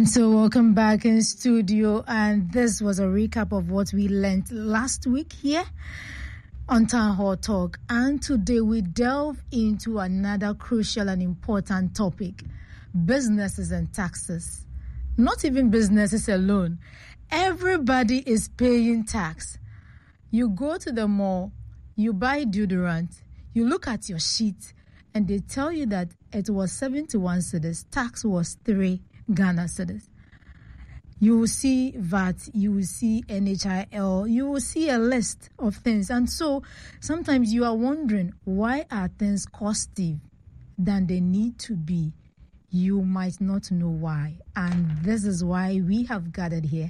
And so welcome back in studio, and this was a recap of what we learned last week here on Town Hall Talk. And today we delve into another crucial and important topic: businesses and taxes. Not even businesses alone. Everybody is paying tax. You go to the mall, you buy deodorant, you look at your sheet, and they tell you that it was 71 cedis, tax was 3 Ghana cedis. You will see VAT, you will see NHIL, you will see a list of things. And so sometimes you are wondering, why are things costly than they need to be? You might not know why. And this is why we have gathered here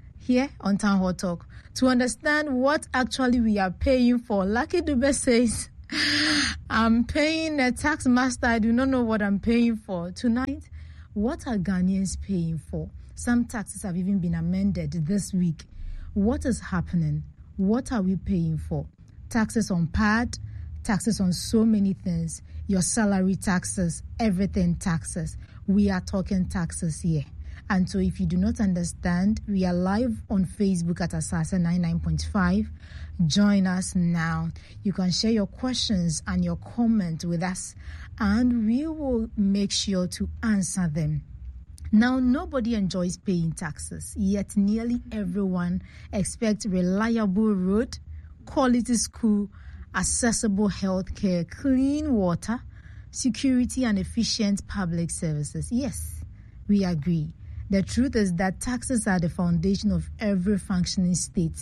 on Town Hall Talk, to understand what actually we are paying for. Lucky Dube says, I'm paying a tax master. I do not know what I'm paying for. Tonight, what are Ghanaians paying for? Some taxes have even been amended this week. What is happening? What are we paying for? Taxes on PAD, taxes on so many things, your salary taxes, everything taxes. We are talking taxes here. And so if you do not understand, we are live on Facebook at Asasa 99.5. Join us now. You can share your questions and your comments with us, and we will make sure to answer them. Now, nobody enjoys paying taxes, yet nearly everyone expects reliable road, quality school, accessible healthcare, clean water, security, and efficient public services. Yes, we agree. The truth is that taxes are the foundation of every functioning state.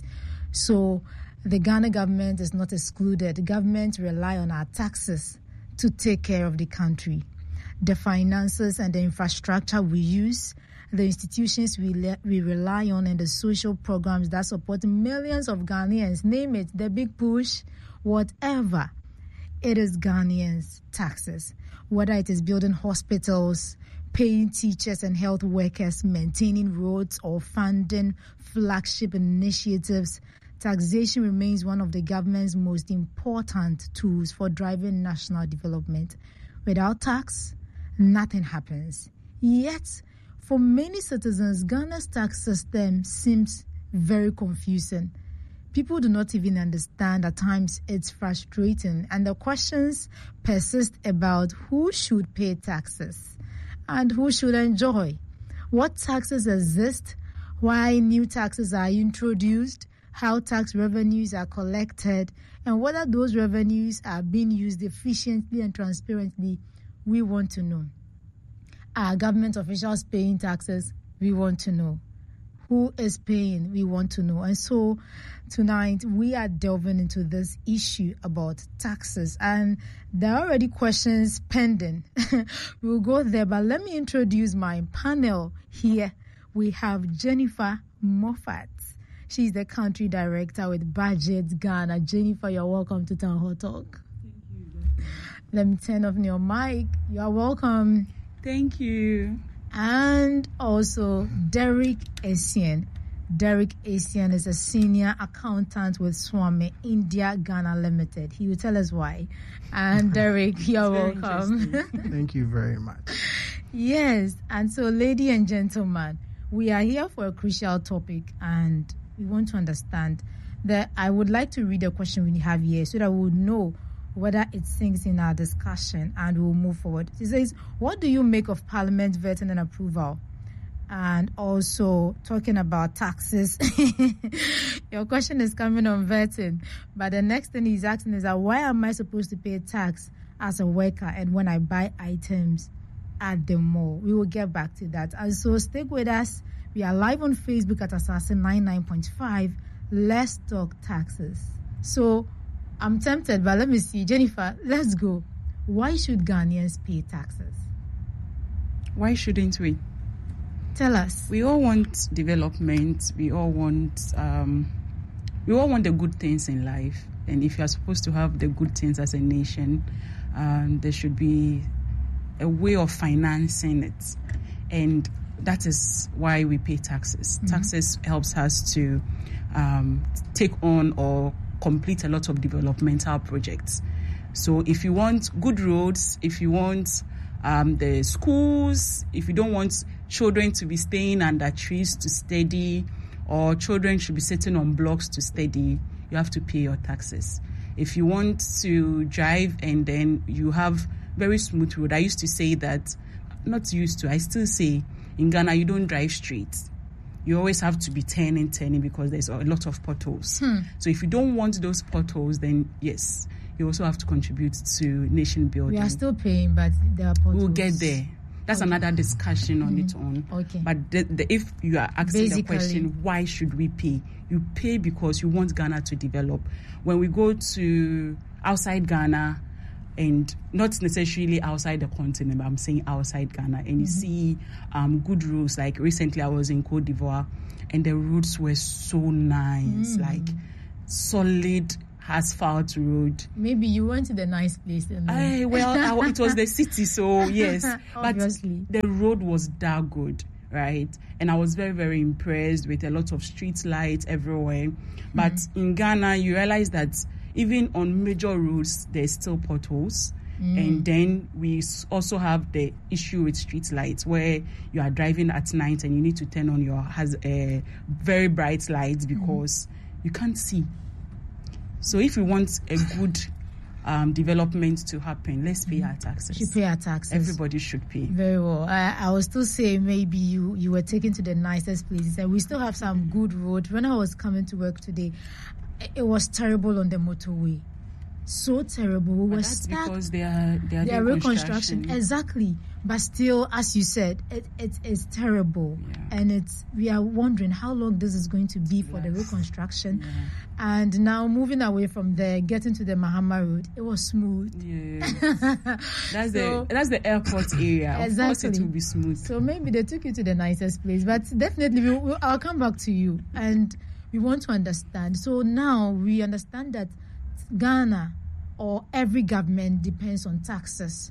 So the Ghana government is not excluded. The government rely on our taxes to take care of the country. The finances and the infrastructure we use, the institutions we rely on, and the social programs that support millions of Ghanaians, name it, the big push, whatever, it is Ghanaians' taxes. Whether it is building hospitals, paying teachers and health workers, maintaining roads, or funding flagship initiatives, taxation remains one of the government's most important tools for driving national development. Without tax, nothing happens. Yet, for many citizens, Ghana's tax system seems very confusing. People do not even understand. At times, it's frustrating, and the questions persist about who should pay taxes and who should enjoy. What taxes exist? Why new taxes are introduced? How tax revenues are collected? And whether those revenues are being used efficiently and transparently, we want to know. Are government officials paying taxes? We want to know. Who is paying? We want to know. And so tonight we are delving into this issue about taxes, and there are already questions pending. We'll go there, but let me introduce my panel here. We have Jennifer Moffat. She's the country director with Budget Ghana. Jennifer, you're welcome to Town Hall Talk. Thank you. Let me turn off your mic. You're welcome. Thank you. And also Derek Essien. Derek Essien is a senior accountant with Swami India Ghana Limited. He will tell us why. And Derek, you're welcome. Thank you very much. Yes, and so ladies and gentlemen, we are here for a crucial topic, and we want to understand that. I would like to read a question we have here so that we would know whether it sinks in our discussion, and we'll move forward. It says, what do you make of Parliament vetting and approval? And also talking about taxes. Your question is coming on vetting, but the next thing he's asking is that why am I supposed to pay tax as a worker and when I buy items at the mall? We will get back to that. And so stick with us. We are live on Facebook at Assassin 99.5. Let's talk taxes. So I'm tempted, but let me see. Jennifer, let's go. Why should Ghanaians pay taxes? Why shouldn't we? Tell us. We all want development. We all want the good things in life. And if you are supposed to have the good things as a nation, there should be a way of financing it. And that is why we pay taxes. Mm-hmm. Taxes helps us to take on or complete a lot of developmental projects. So if you want good roads, if you want the schools. If you don't want children to be staying under trees to study, or children should be sitting on blocks to study, you have to pay your taxes. If you want to drive and then you have very smooth road, I used to say that, not used to, I still say, in Ghana, you don't drive straight. You always have to be turning because there's a lot of potholes. So if you don't want those potholes, then yes, you also have to contribute to nation building. We are still paying, but there are potholes. We'll get there. That's another discussion on its own. Okay. But if you are asking the question, why should we pay? You pay because you want Ghana to develop. When we go to outside Ghana, and not necessarily outside the continent, but I'm saying outside Ghana, and you see good roads. Like recently I was in Cote d'Ivoire, and the roads were so nice, like solid asphalt road. Maybe you went to the nice place. It was the city, so yes. Obviously. But the road was that good, right? And I was very, very impressed with a lot of street lights everywhere. But in Ghana, you realize that even on major roads, there's still potholes. And then we also have the issue with street lights, where you are driving at night and you need to turn on your very bright lights because you can't see. So if we want a good development to happen, let's pay our taxes. Should pay our taxes. Everybody should pay. Very well. I was still saying maybe you were taken to the nicest places, and we still have some good roads. When I was coming to work today, it was terrible on the motorway. So terrible. We were stuck. Because they are reconstruction. Exactly. But still, as you said, it's terrible. Yeah. And we are wondering how long this is going to be for the reconstruction. Yeah. And now moving away from there, getting to the Mahama Road, it was smooth. Yeah. That's the airport area. Exactly. Of course it will be smooth. So maybe they took you to the nicest place. But definitely, I'll come back to you. And we want to understand. So now we understand that Ghana or every government depends on taxes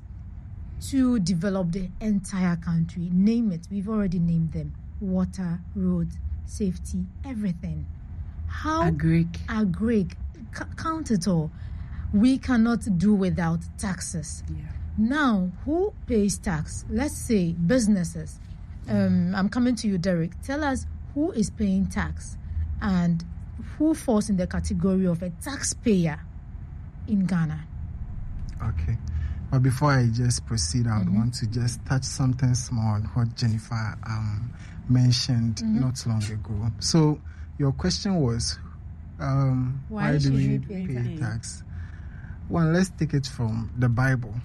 to develop the entire country. Name it. We've already named them. Water, road, safety, everything. How? Agric. Count it all. We cannot do without taxes. Yeah. Now, who pays tax? Let's say businesses. I'm coming to you, Derek. Tell us who is paying tax and who falls in the category of a taxpayer in Ghana. Okay. But before I just proceed, I would want to just touch something small on what Jennifer mentioned not long ago. So your question was, why do we pay tax? Well, let's take it from the Bible.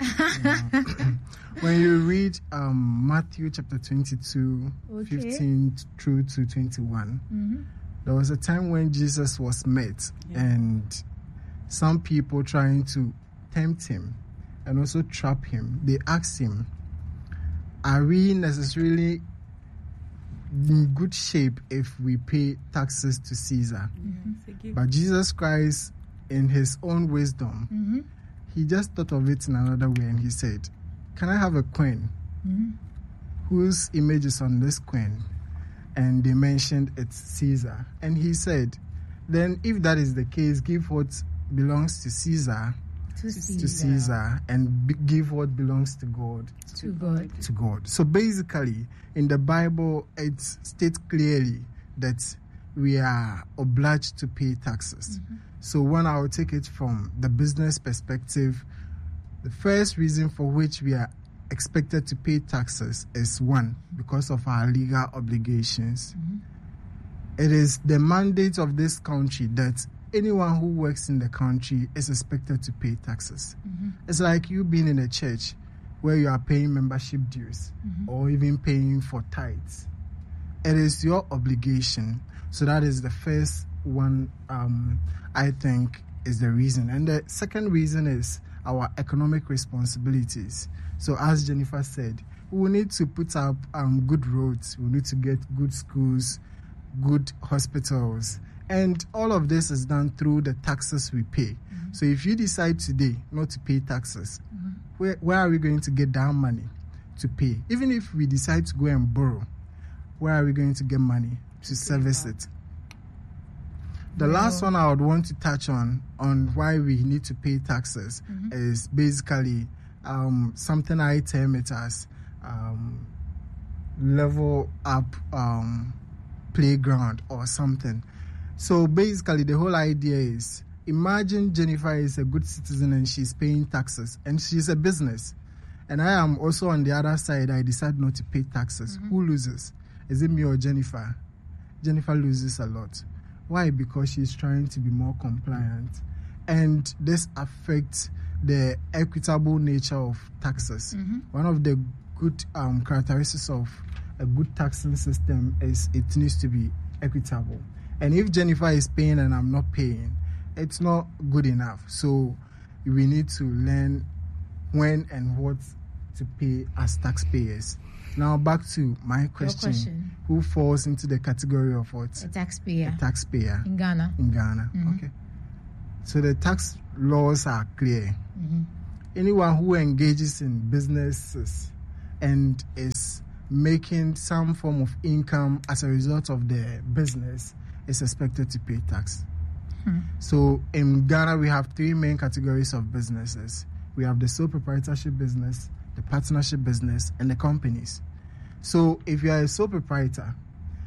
When you read Matthew chapter 22, 15 through to 21, there was a time when Jesus was met and some people trying to tempt him and also trap him. They asked him, are we necessarily in good shape if we pay taxes to Caesar? But Jesus Christ, in his own wisdom, he just thought of it in another way, and he said, can I have a coin whose image is on this coin? And they mentioned it's Caesar. And he said, then if that is the case, give what belongs to Caesar to Caesar, and give what belongs to God to God. So basically, in the Bible, it states clearly that we are obliged to pay taxes. So when I will take it from the business perspective, the first reason for which we are expected to pay taxes is, one, because of our legal obligations. It is the mandate of this country that anyone who works in the country is expected to pay taxes. It's like you being in a church where you are paying membership dues or even paying for tithes. It is your obligation. So that is the first one, I think, is the reason. And the second reason is our economic responsibilities. So as Jennifer said, we need to put up good roads. We need to get good schools, good hospitals. And all of this is done through the taxes we pay. So if you decide today not to pay taxes, where are we going to get that money to pay? Even if we decide to go and borrow, where are we going to get money to service it? The last one I would want to touch on why we need to pay taxes is basically something I term it as level up playground or something. So basically, the whole idea is, imagine Jennifer is a good citizen and she's paying taxes and she's a business. And I am also on the other side. I decide not to pay taxes. Who loses? Is it me or Jennifer? Jennifer loses a lot. Why? Because she's trying to be more compliant. And this affects the equitable nature of taxes. One of the good characteristics of a good taxing system is it needs to be equitable. And if Jennifer is paying and I'm not paying, it's not good enough. So we need to learn when and what to pay as taxpayers. Now back to my question. Who falls into the category of what? A taxpayer. A taxpayer. In Ghana. In Ghana. Okay. So the tax laws are clear. Anyone who engages in businesses and is making some form of income as a result of the business is expected to pay tax. So in Ghana, we have three main categories of businesses. We have the sole proprietorship business, the partnership business, and the companies. So if you are a sole proprietor,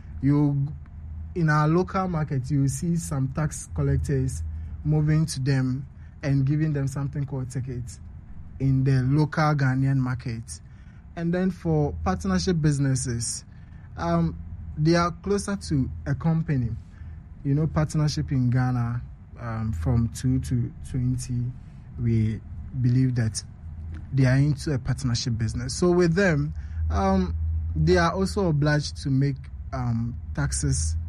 in our local market, you will see some tax collectors moving to them and giving them something called tickets in the local Ghanaian market. And then for partnership businesses, they are closer to a company. You know, partnership in Ghana, from 2 to 20, we believe that they are into a partnership business. So with them, they are also obliged to make taxes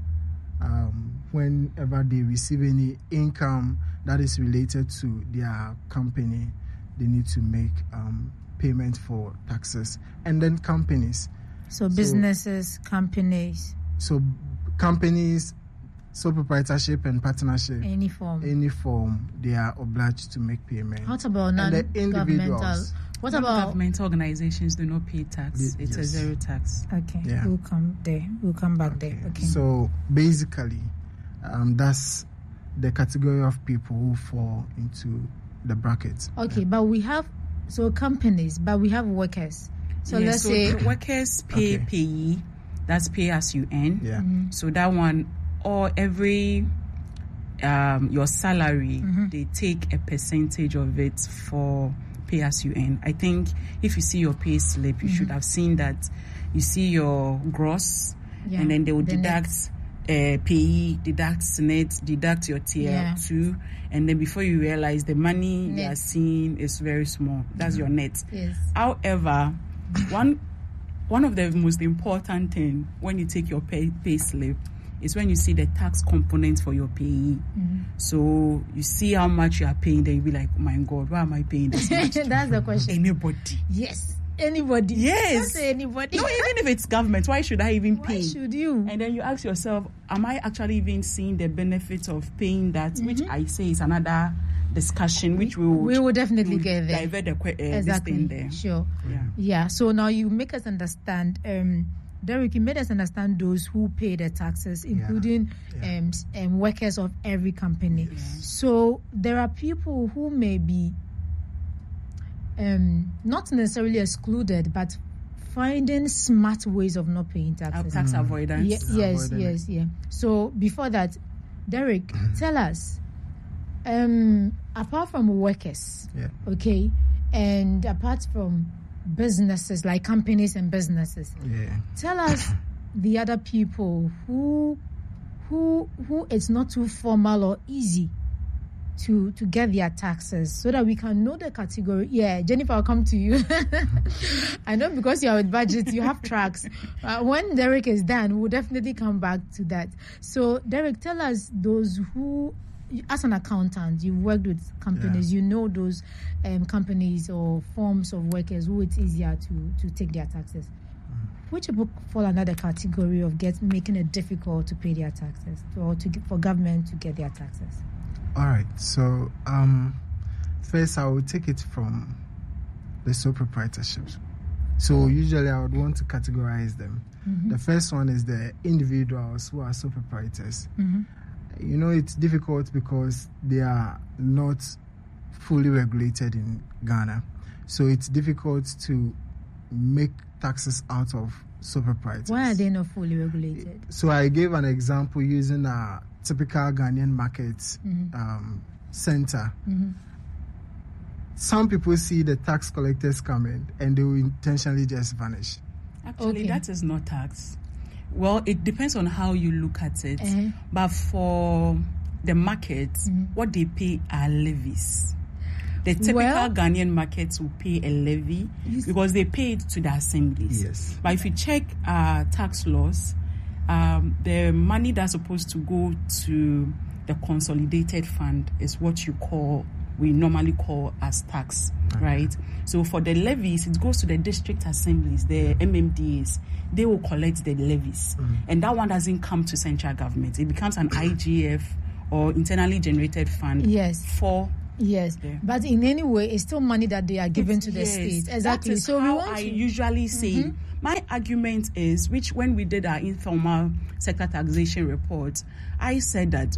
whenever they receive any income that is related to their company. They need to make payment for taxes. And then companies. So businesses, companies. So companies, sole proprietorship and partnership. Any form, they are obliged to make payment. What about non-governmental? What about government organizations do not pay tax? It's a zero tax. Okay, yeah. We'll come there. We'll come back there. Okay. So basically, that's the category of people who fall into the bracket. Okay, but we have companies, but we have workers. So let's say workers pay payee. That's pay as you earn. Yeah. So that one, or every your salary, they take a percentage of it for pay as you earn. I think if you see your pay slip, you should have seen that. You see your gross, and then they will deduct payee, deduct net, deduct your tier 2, and then before you realize the money you are seeing is very small. That's your net. Yes. However, one of the most important thing when you take your pay slip is when you see the tax component for your payee. So you see how much you are paying, then you be like, oh my God, why am I paying this much? That's the question. Anybody. Yes. Anybody. Yes. Don't say anybody. No, even if it's government, why should I even pay? Why should you? And then you ask yourself, am I actually even seeing the benefits of paying that? Which I say is another discussion, which we will definitely get there. Divert exactly. This thing there. Sure. Yeah. So now you make us understand. Derek, you made us understand those who pay the taxes, including workers of every company. Yes. So there are people who may be not necessarily excluded, but finding smart ways of not paying taxes. Tax avoidance. Yes. So before that, Derek, tell us, apart from workers, okay, and apart from businesses like companies and businesses, tell us the other people who it's not too formal or easy to get their taxes, so that we can know the category. Jennifer, I'll come to you. I know because you are with budget, you have tracks. When Derek is done, we'll definitely come back to that. So Derek, tell us those who, as an accountant, you've worked with companies, you know those companies or forms of workers who it's easier to take their taxes. Which people fall under the category of making it difficult to pay their taxes, or for government to get their taxes? All right. So first, I will take it from the sole proprietorships. So usually I would want to categorize them. The first one is the individuals who are sole proprietors. You know, it's difficult because they are not fully regulated in Ghana. So it's difficult to make taxes out of sole proprietors. Why are they not fully regulated? So I gave an example using a typical Ghanaian market center. Some people see the tax collectors coming and they will intentionally just vanish. Actually, that is not tax. Well, it depends on how you look at it. But for the markets, what they pay are levies. The typical Ghanaian markets will pay a levy because they pay it to the assemblies. Yes. But if you check tax laws, the money that's supposed to go to the consolidated fund is what we normally call as tax, right? So for the levies, it goes to the district assemblies, the MMDAs. They will collect the levies. And that one doesn't come to central government. It becomes an IGF or internally generated fund for... Yes, but in any way, it's still money that they are given to the state. Exactly. That is so how I usually say. My argument is, which when we did our informal sector taxation report, I said that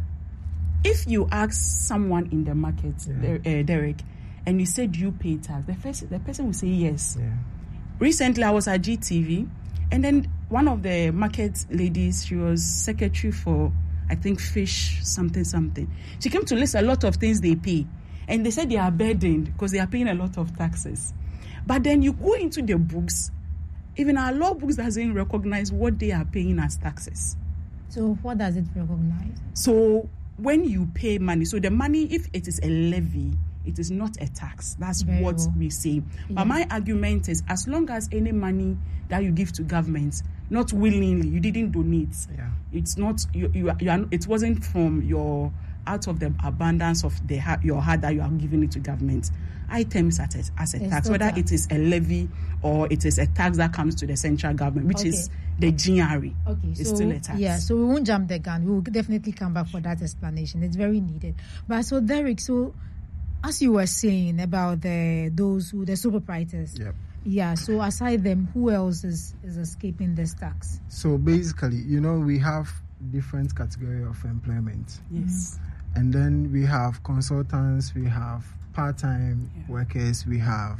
if you ask someone in the market, Derek, and you said you pay tax, the person will say yes. Yeah. Recently, I was at GTV, and then one of the market ladies, she was secretary for, I think, fish something. She came to list a lot of things they pay. And they said they are burdened because they are paying a lot of taxes. But then you go into the books, even our law books doesn't recognize what they are paying as taxes. So what does it recognize? So when you pay money, so the money, if it is a levy, it is not a tax. That's we say. But my argument is, as long as any money that you give to government, not willingly, you didn't donate. It's not it wasn't from your out of the abundance of your heart that you are giving it to government. I term it as a tax, whether it is a levy or it is a tax that comes to the central government, which is the GRE. It's still a tax. Yeah, so we won't jump the gun. We will definitely come back for that explanation. It's very needed. But so Derek, as you were saying about the sole proprietors. Yeah, so aside them, who else is escaping this tax? So basically, we have different category of employment. Yes. And then we have consultants, we have part-time workers, we have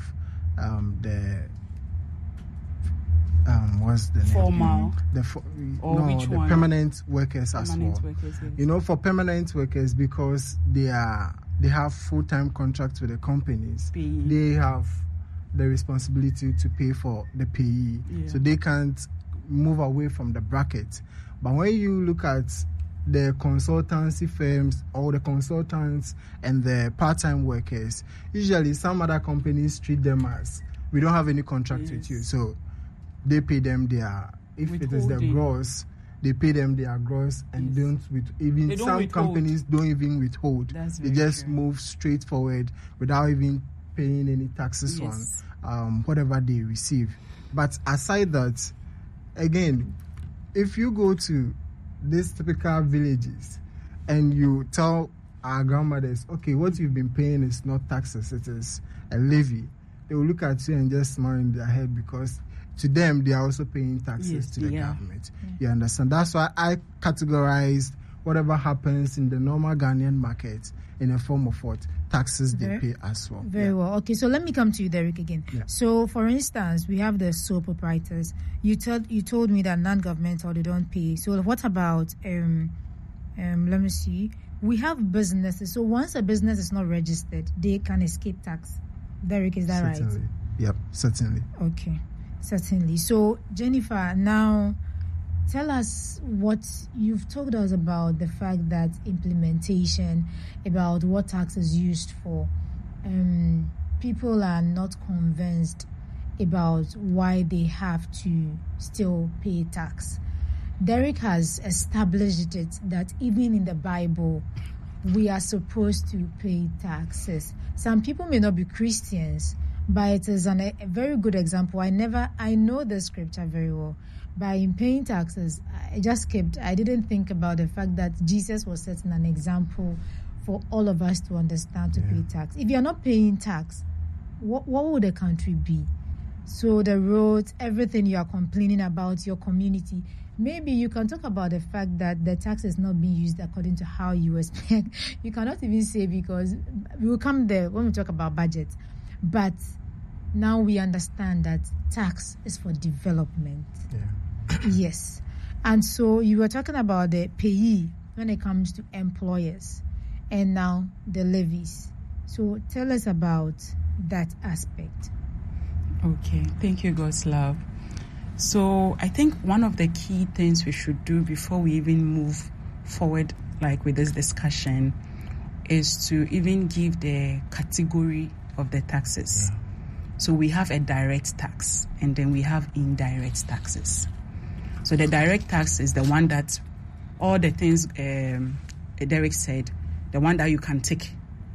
what's the name? Formal. The permanent workers as well. Workers, yes. For permanent workers, because they have full-time contracts with the companies, they have the responsibility to pay for the payee, so they can't move away from the bracket. But when you look at the consultancy firms or the consultants and the part-time workers, usually some other companies treat them as, we don't have any contract with you, so they pay them if it is the gross, they pay them their gross and some companies don't even withhold. They just move straight forward without even paying any taxes on whatever they receive. But aside that, again, if you go to these typical villages and you tell our grandmothers, okay, what you've been paying is not taxes, it is a levy, they will look at you and just smile in their head, because to them they are also paying taxes to the government. You understand? That's why I categorized whatever happens in the normal Ghanaian market in a form of what taxes they pay as well. Very well. Okay, so let me come to you, Derek, again. So, for instance, we have the sole proprietors. You told me that non-governmental, they don't pay. So, what about let me see. We have businesses. So, once a business is not registered, they can escape tax. Derek, is that certainly. right? Yep, certainly. Okay, certainly. So, Jennifer, now tell us what you've told us about the fact that implementation, about what tax is used for. People are not convinced about why they have to still pay tax. Derek has established it that even in the Bible, we are supposed to pay taxes. Some people may not be Christians, but it is a very good example. I know the scripture very well. By paying taxes, I didn't think about the fact that Jesus was setting an example for all of us to understand to pay tax. If you're not paying tax, what would the country be? So the roads, everything you are complaining about, your community, maybe you can talk about the fact that the tax is not being used according to how you expect. You cannot even say, because we will come there when we talk about budget. But now we understand that tax is for development. Yeah. Yes. And so you were talking about the payee when it comes to employers and now the levies. So tell us about that aspect. Okay, thank you, God's love. So I think one of the key things we should do before we even move forward, like with this discussion, is to even give the category of the taxes. Yeah. So we have a direct tax and then we have indirect taxes. So the direct tax is the one that all the things Derek said, the one that you can take.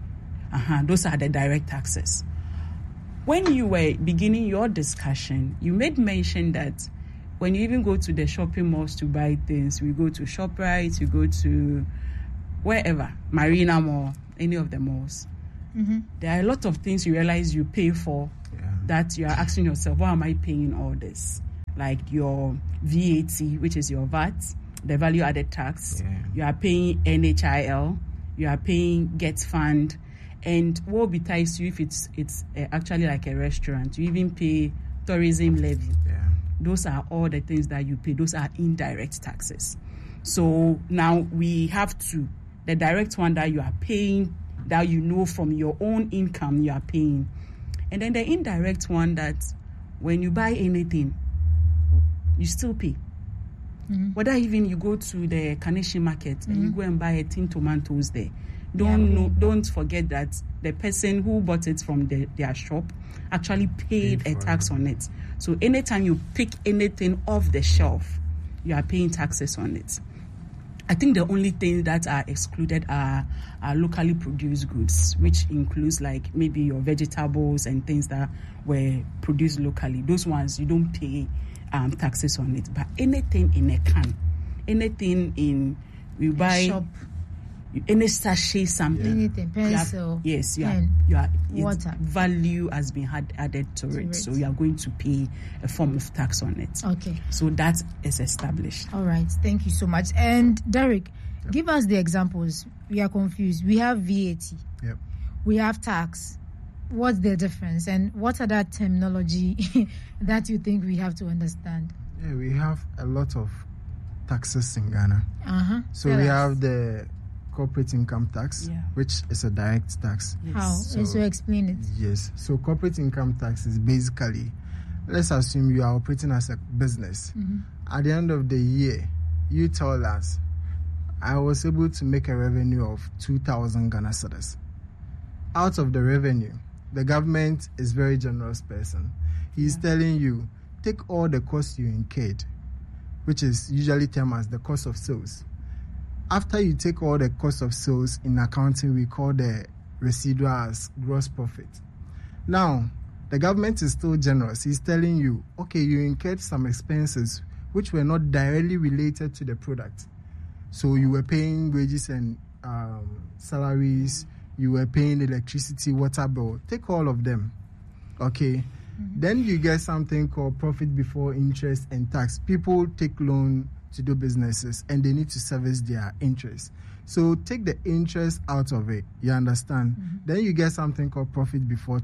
Those are the direct taxes. When you were beginning your discussion, you made mention that when you even go to the shopping malls to buy things, we go to ShopRite, we go to wherever, Marina Mall, any of the malls. Mm-hmm. There are a lot of things you realize you pay for that you are asking yourself, why am I paying all this? Like your VAT, which is your VAT, the value added tax. Yeah. You are paying NHIL, you are paying Get Fund, and what besides you if it's actually like a restaurant, you even pay tourism levy. Yeah. Those are all the things that you pay. Those are indirect taxes. So now we have the direct one that you are paying, that you know from your own income you are paying. And then the indirect one that when you buy anything, you still pay. Mm-hmm. Whether even you go to the Kaneshie market and you go and buy a tin tomatoes there, don't forget that the person who bought it from their shop actually paid a tax on it. So anytime you pick anything off the shelf, you are paying taxes on it. I think the only things that are excluded are locally produced goods, which includes like maybe your vegetables and things that were produced locally. Those ones you don't pay taxes on it. But anything in a can, anything you buy, shop, any sachet, something, anything, pencil, water, value has been added to it. So you are going to pay a form of tax on it. Okay. So that is established. All right. Thank you so much. And Derek, give us the examples. We are confused. We have VAT. Yep. We have tax. What's the difference? And what are that terminology that you think we have to understand? Yeah, we have a lot of taxes in Ghana. So we have the corporate income tax, which is a direct tax. Yes. How? So explain it. Yes. So corporate income tax is basically, let's assume you are operating as a business. At the end of the year, you tell us, I was able to make a revenue of 2,000 Ghana cedis. Out of the revenue, the government is very generous person. He's telling you, take all the costs you incurred, which is usually termed as the cost of sales. After you take all the cost of sales in accounting, we call the residual as gross profit. Now, the government is still generous. He's telling you, okay, you incurred some expenses which were not directly related to the product. So you were paying wages and salaries, you were paying electricity, water bill. Take all of them, okay? Then you get something called profit before interest and tax. People take loan to do businesses and they need to service their interest. So take the interest out of it, you understand? Then you get something called profit before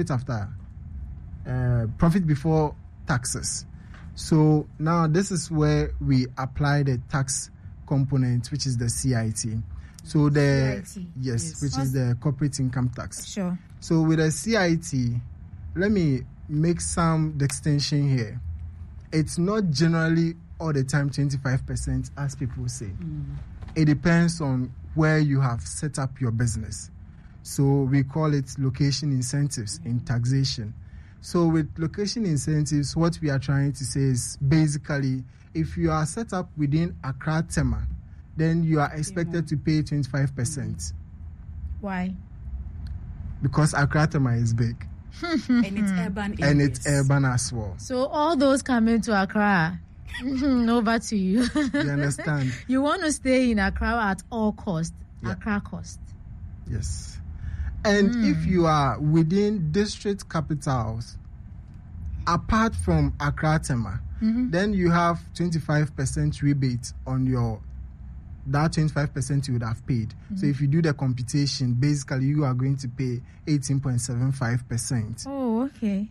taxes. So now this is where we apply the tax component, which is the CIT. So the CIT. Yes, which is the corporate income tax. Sure. So with the CIT, let me make some distinction here. It's not generally all the time 25%, as people say. It depends on where you have set up your business. So we call it location incentives in taxation. So with location incentives, what we are trying to say is basically, if you are set up within Accra Tema, then you are expected to pay 25%. Why? Because Accra Tema is big. And it's urban areas. And it's urban as well. So all those coming to Accra, over to you. You understand? You want to stay in Accra at all cost, Accra cost. Yes. And if you are within district capitals, apart from Accra Tema, then you have 25% rebate on that 25% you would have paid. So if you do the computation, basically you are going to pay 18.75%. Oh, okay.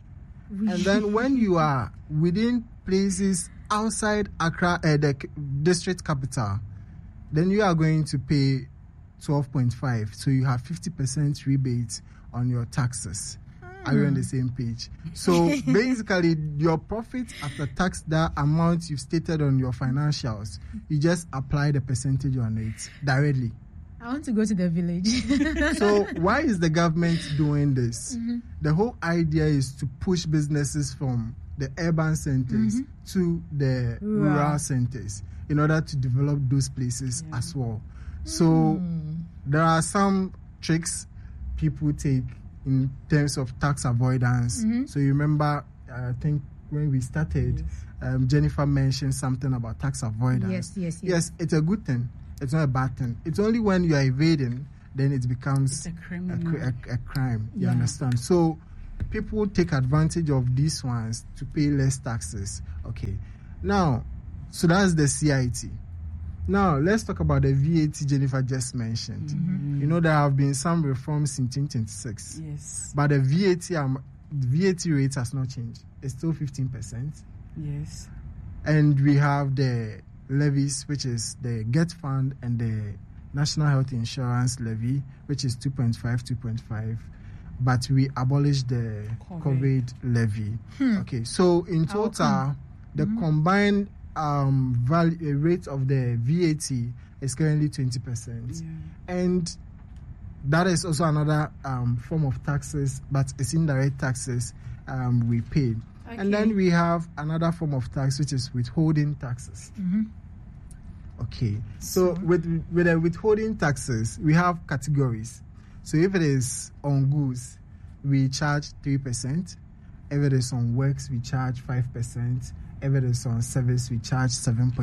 And then when you are within places outside Accra, the district capital, then you are going to pay 12.5. So you have 50% rebate on your taxes. Are you on the same page? So basically, your profit after tax, that amount you've stated on your financials, you just apply the percentage on it directly. I want to go to the village. So why is the government doing this? The whole idea is to push businesses from the urban centers to the rural centers in order to develop those places as well. So there are some tricks people take in terms of tax avoidance. So you remember, I think when we started, Jennifer mentioned something about tax avoidance. Yes, it's a good thing. It's not a bad thing. It's only when you are evading, then it becomes a crime. You understand? So people take advantage of these ones to pay less taxes. Okay. Now, so that's the CIT. Now, let's talk about the VAT Jennifer just mentioned. You know, there have been some reforms in 2026. Yes. But the VAT rate has not changed. It's still 15%. Yes. And we have the levies, which is the GET Fund and the National Health Insurance Levy, which is 2.5. But we abolished the COVID levy. Okay, so in total, the combined rate of the VAT is currently 20%. And that is also another form of taxes, but it's indirect taxes we pay. And then we have another form of tax, which is withholding taxes. Okay, so with the withholding taxes, we have categories. So if it is on goods, we charge 3%. If it is on works, we charge 5%. If it is on service, we charge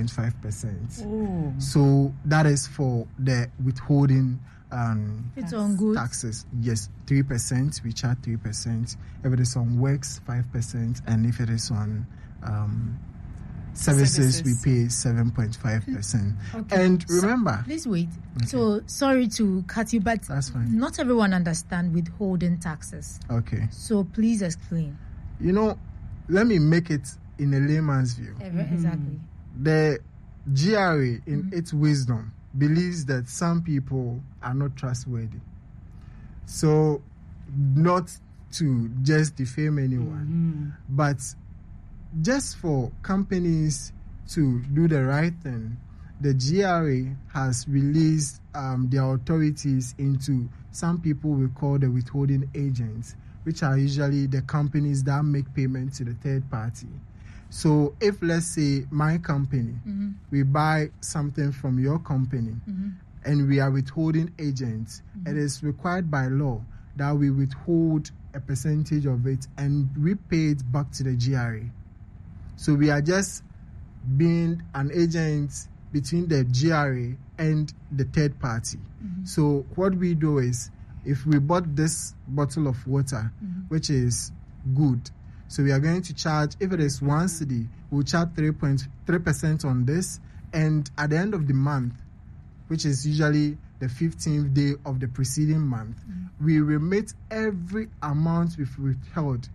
7.5%. So that is for the withholding it's on goods. Taxes. Yes, 3%, we charge 3%. If it is on works, 5%. And if it is on services, we pay 7.5%. And remember, please wait. So sorry to cut you, but that's fine. Not everyone understands withholding taxes. Okay. So please explain. You know, let me make it in a layman's view. Exactly. The GRA, in its wisdom, believes that some people are not trustworthy. So, not to just defame anyone, but just for companies to do the right thing, the GRA has released their authorities into some people we call the withholding agents, which are usually the companies that make payment to the third party. So if, let's say, my company, we buy something from your company and we are withholding agents, it is required by law that we withhold a percentage of it and we pay it back to the GRA. So we are just being an agent between the GRA and the third party. So what we do is, if we bought this bottle of water, which is good, so we are going to charge, if it is 1 cedi, we'll charge 3.3% on this. And at the end of the month, which is usually the 15th day of the preceding month, we remit every amount we've withheld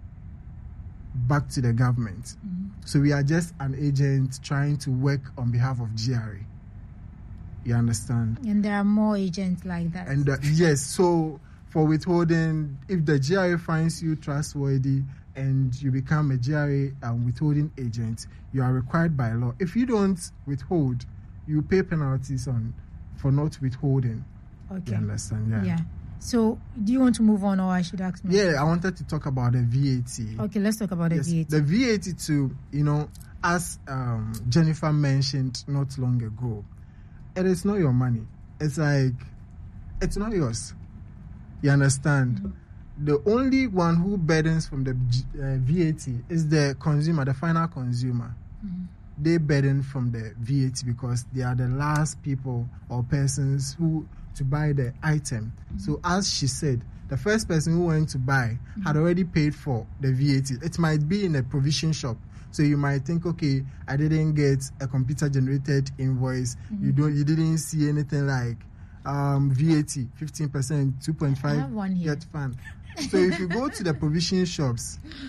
back to the government. So we are just an agent trying to work on behalf of GRA. You understand? And there are more agents like that. And yes, so for withholding, if the GRA finds you trustworthy and you become a GRA withholding agent, you are required by law. If you don't withhold, you pay penalties for not withholding. Okay. You understand? Yeah. So, do you want to move on, or I should ask? Yeah, I wanted to talk about the VAT. Okay, let's talk about the VAT. The VAT too, you know, as Jennifer mentioned not long ago, it is not your money. It's like, it's not yours. You understand? The only one who burdens from the VAT is the consumer, the final consumer. They burden from the VAT because they are the last people or persons who to buy the item. So as she said, the first person who went to buy had already paid for the VAT. It might be in a provision shop. So you might think, okay, I didn't get a computer generated invoice. You didn't see anything like VAT 15%, 2.5 get fund. So if you go to the provision shops,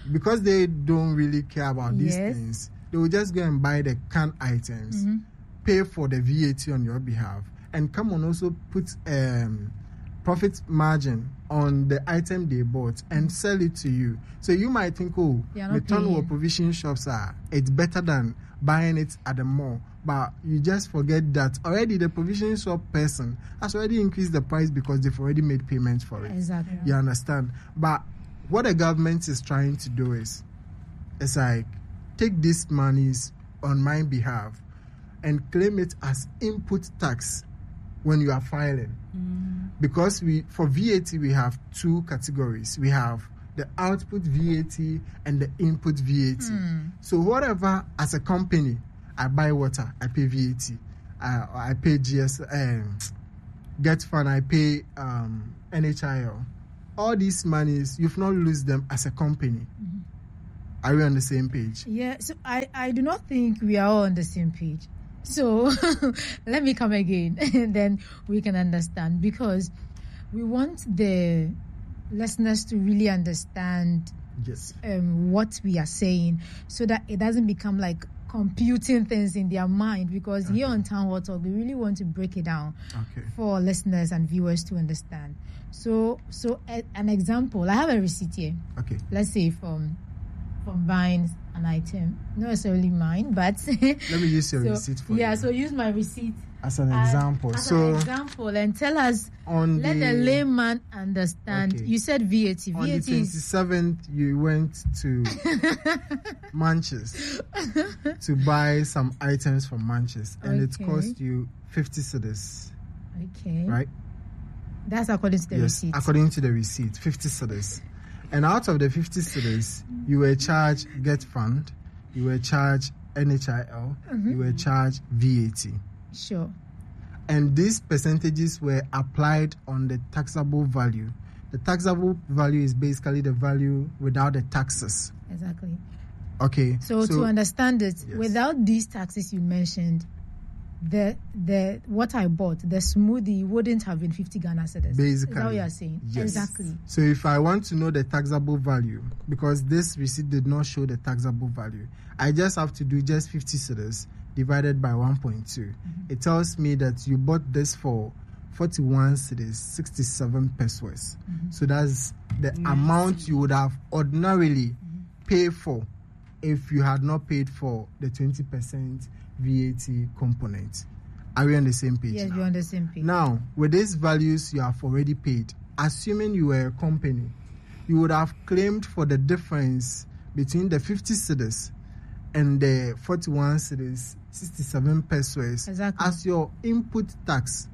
because they don't really care about these Yes. things, they will just go and buy the canned items, pay for the VAT on your behalf, and come on also put profit margin on the item they bought and sell it to you. So you might think, oh, They are the not turn paying. or provision shops it's better than buying it at the mall. But you just forget that already the provision shop person has already increased the price because they've already made payments for it. Exactly. You understand? But what the government is trying to do is, it's like, take these monies on my behalf and claim it as input tax when you are filing. Because for VAT, we have two categories. We have the output VAT and the input VAT. So whatever, as a company, I buy water, I pay VAT. I pay Get Fund, I pay NHIL. All these monies, you've not lose them as a company. Are we on the same page? Yeah, so I do not think we are all on the same page. So let me come again, and then we can understand, because we want the listeners to really understand Yes. what we are saying, so that it doesn't become like computing things in their mind, because here on Town Hall Talk, we really want to break it down for listeners and viewers to understand. So an example, I have a receipt here. Okay. Let's say from buying an item, not necessarily mine, but Let me use your receipt for you. Yeah, so use my receipt as an example. As an example, and tell us, let the layman understand. Okay. You said VAT. On the VAT is 27th, you went to Manchester to buy some items from Manchester, and it Okay. cost you 50 cedis. okay. Right? That's according to the receipt. According to the receipt, 50 cedis. And out of the 50 cedis, you were charged Get Fund, you were charged NHIL, you were charged VAT. Sure. And these percentages were applied on the taxable value. The taxable value is basically the value without the taxes. Exactly. Okay. So to understand it, yes. without these taxes you mentioned, the what I bought, the smoothie wouldn't have been 50 Ghana cedis. Basically. Is that what you are saying? Yes. Exactly. So if I want to know the taxable value, because this receipt did not show the taxable value, I just have to do just 50 cedis divided by 1.2. It tells me that you bought this for 41 cedis, 67 pesos. So that's the amount you would have ordinarily paid for if you had not paid for the 20% VAT component. Are we on the same page? Yes, now? we're on the same page. Now, with these values you have already paid, assuming you were a company, you would have claimed for the difference between the 50 cedis and the 41 cedis, 67 pesos as your input tax.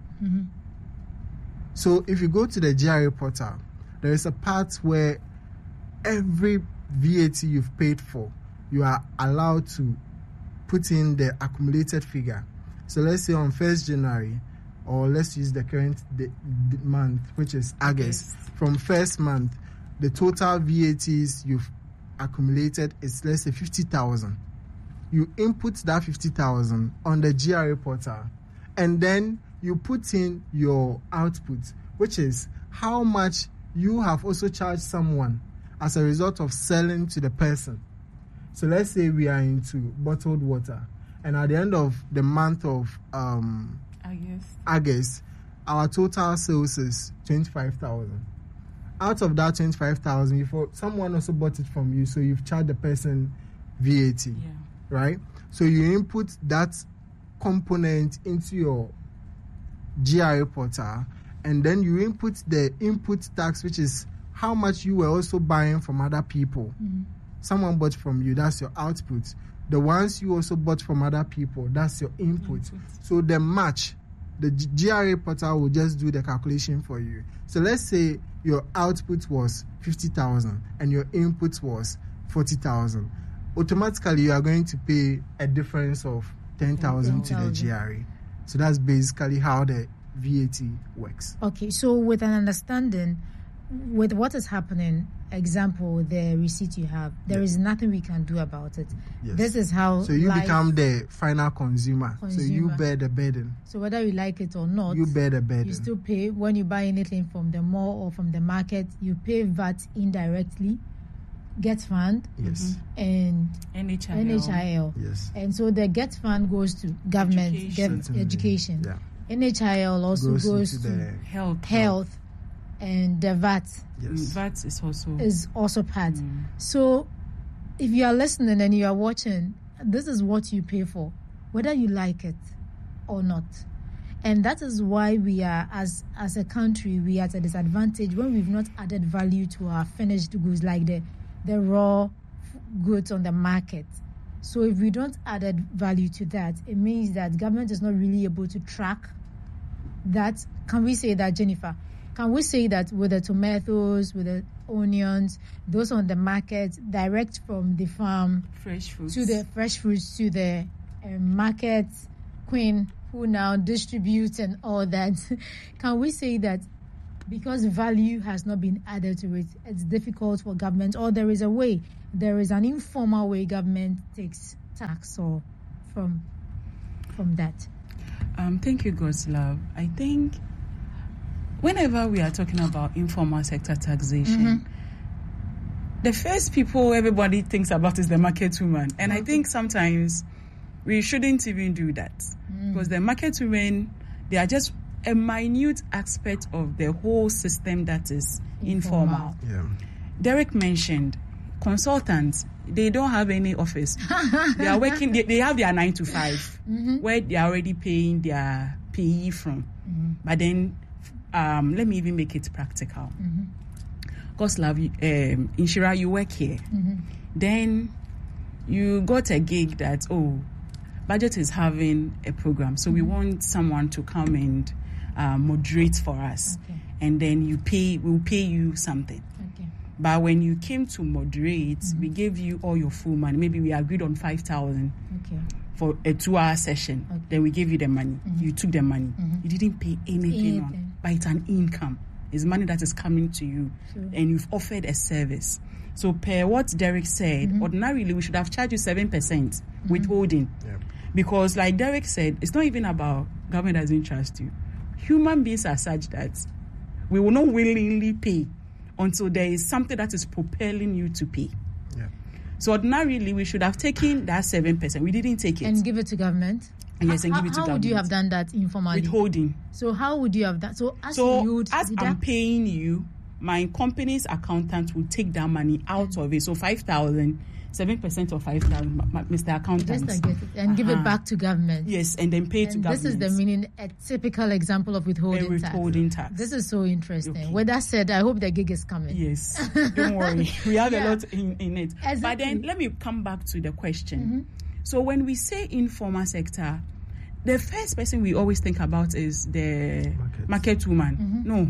So if you go to the GRA portal, there is a part where every VAT you've paid for, you are allowed to put in the accumulated figure. So let's say on 1st January, or let's use the current month, which is August. From first month, the total VATs you've accumulated is, let's say, 50,000. You input that 50,000 on the GRA portal, and then you put in your output, which is how much you have also charged someone as a result of selling to the person. So let's say we are into bottled water, and at the end of the month of August, our total sales is 25,000. Out of that 25,000, someone also bought it from you, so you've charged the person VAT, right? So you input that component into your GRA portal, and then you input the input tax, which is how much you were also buying from other people. Someone bought from you, that's your output. The ones you also bought from other people, that's your input. So the match, the GRA portal will just do the calculation for you. So let's say your output was 50,000 and your input was 40,000. Automatically, you are going to pay a difference of 10,000 to the GRA. So that's basically how the VAT works. Okay, so with an understanding, with what is happening, example, the receipt you have, there is nothing we can do about it. Yes. This is how. So you become the final consumer. So you bear the burden. So whether you like it or not, you bear the burden. You still pay. When you buy anything from the mall or from the market, you pay VAT indirectly Get Fund, Yes. and NHIL. Yes. And so the Get Fund goes to government, education. Yeah. NHIL also goes to the health, and the VAT. Yes. VAT is also part. So if you are listening and you are watching, this is what you pay for, whether you like it or not. And that is why we are, as a country, we are at a disadvantage when we've not added value to our finished goods, like the raw goods on the market. So if we don't add value to that, it means that government is not really able to track that. Can we say that, Jennifer? Can we say that with the tomatoes, with the onions, those on the market, direct from the farm, fresh fruits to the market queen who now distributes and all that, can we say that because value has not been added to it, it's difficult for government, or there is an informal way government takes tax or from that? Thank you, God's love. I think whenever we are talking about informal sector taxation, the first people everybody thinks about is the market woman. And I think sometimes we shouldn't even do that, because the market women, they are just a minute aspect of the whole system that is informal. Yeah. Derek mentioned consultants, they don't have any office. They are working, they have their 9 to 5 where they are already paying their payee from. But then, let me even make it practical. Because love, Inshira, you work here. Then you got a gig that, budget is having a program, so we want someone to come and moderate for us. And then we'll pay you something. But when you came to moderate, we gave you all your full money. Maybe we agreed on 5,000 for a 2-hour session. Then we gave you the money. You took the money. You didn't pay anything on, but it's an income. It's money that is coming to you, and you've offered a service. So per what Derek said, ordinarily we should have charged you 7% withholding. Because like Derek said, it's not even about government doesn't trust you. Human beings are such that we will not willingly pay until there is something that is propelling you to pay. So ordinarily we should have taken that 7%. We didn't take it. And give it to government? Yes, and give it to government. How would you have done that informally? Withholding. So how would you have done? So as I'm paying you, my company's accountant will take that money out of it. So 5,000, 7% of 5,000, Mr. Accountant. Just like it, and give it back to government. Yes, and then pay it to government. This is the meaning, a typical example of withholding tax. This is so interesting. Okay. With that said, I hope the gig is coming. Yes, don't worry. We have a lot in it. Exactly. But then let me come back to the question. So when we say informal sector, the first person we always think about is the market woman. No.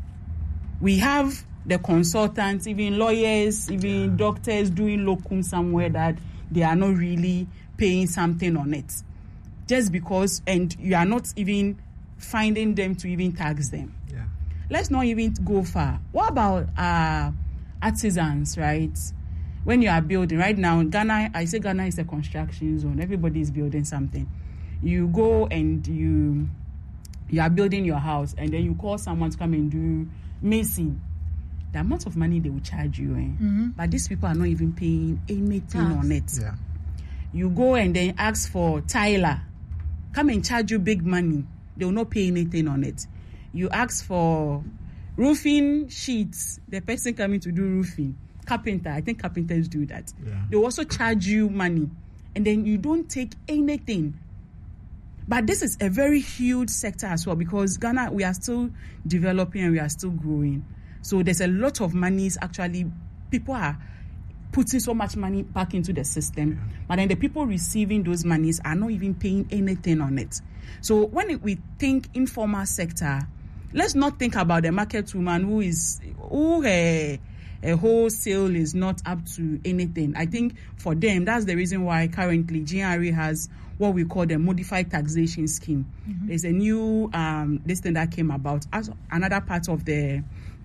We have the consultants, even lawyers, even doctors doing locum somewhere that they are not really paying something on it. Just because, and you are not even finding them to even tax them. Let's not even go far. What about artisans, right? When you are building, right now, Ghana, I say Ghana is a construction zone. Everybody is building something. You go and you are building your house, and then you call someone to come and do mason. The amount of money they will charge you, but these people are not even paying anything on it. You go and then ask for Tyler, come and charge you big money. They will not pay anything on it. You ask for roofing sheets, the person coming to do roofing, carpenter, I think carpenters do that. They will also charge you money, and then you don't take anything. But this is a very huge sector as well, because Ghana, we are still developing and we are still growing. So there's a lot of monies. Actually, people are putting so much money back into the system, but then the people receiving those monies are not even paying anything on it. So when we think informal sector, let's not think about the market woman who her wholesale is not up to anything. I think for them, that's the reason why currently GRA has what we call the modified taxation scheme. There's a new this thing that came about as another part of the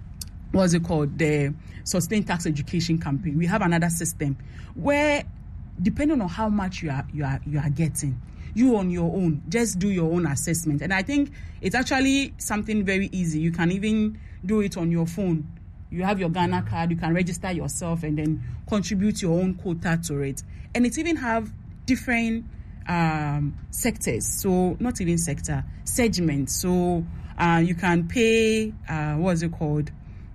the Sustained Tax Education Campaign. We have another system where, depending on how much you are getting, you on your own just do your own assessment. And I think it's actually something very easy. You can even do it on your phone. You have your Ghana card, you can register yourself and then contribute your own quota to it. And it even have different sectors. So not even sector, segments. So you can pay, what's it called?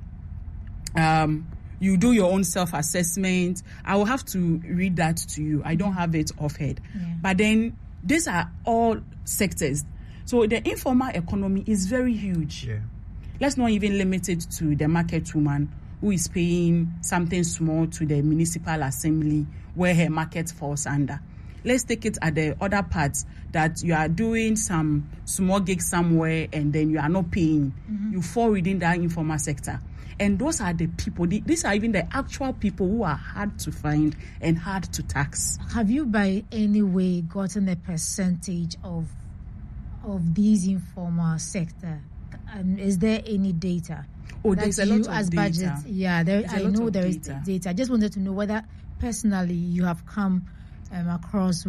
You do your own self-assessment. I will have to read that to you. I don't have it offhand. Yeah. But then these are all sectors. So the informal economy is very huge. Yeah. Let's not even limit it to the market woman who is paying something small to the municipal assembly where her market falls under. Let's take it at the other parts that you are doing some small gig somewhere and then you are not paying. Mm-hmm. You fall within that informal sector. And those are the people, these are even the actual people who are hard to find and hard to tax. Have you by any way gotten a percentage of these informal sector? Is there any data? Oh, there's a lot of data. Budget, yeah, I know there is data. I just wanted to know whether personally you have come across